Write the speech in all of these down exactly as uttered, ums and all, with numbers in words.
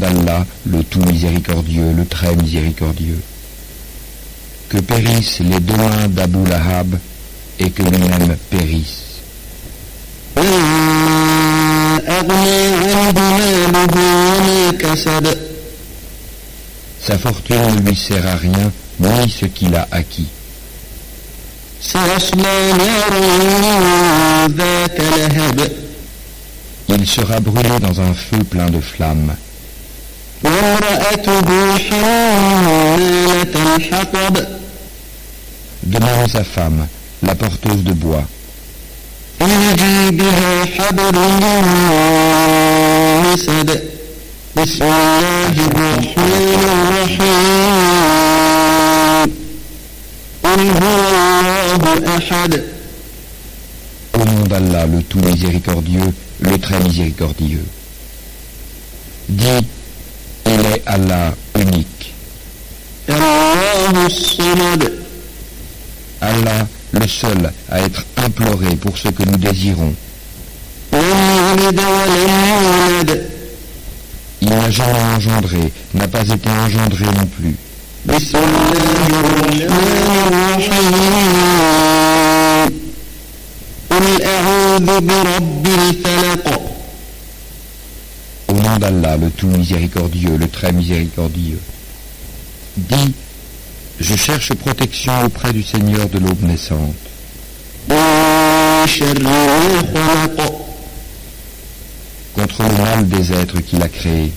d'Allah, le tout miséricordieux, le très miséricordieux. Que périssent les deux mains d'Abu Lahab et que lui-même périsse. Sa fortune ne lui sert à rien, ni ce qu'il a acquis. Il sera brûlé dans un feu plein de flammes. De même sa femme, la porteuse de bois. Au nom d'Allah, le tout miséricordieux, le très miséricordieux. Dis, il est Allah unique. Allah, le seul à être imploré pour ce que nous désirons. Il n'a jamais engendré, n'a pas été engendré non plus. Au nom d'Allah, le tout miséricordieux, le très miséricordieux. Dis, je cherche protection auprès du Seigneur de l'aube naissante. Contre le mal des êtres qu'il a créés.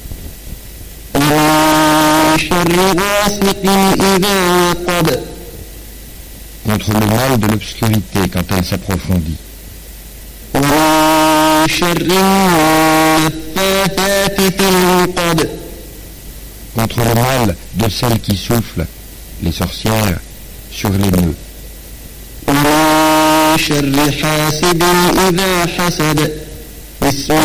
Contre le mal de l'obscurité quand elle s'approfondit. Contre le mal de celles qui soufflent, les sorcières, sur les nœuds.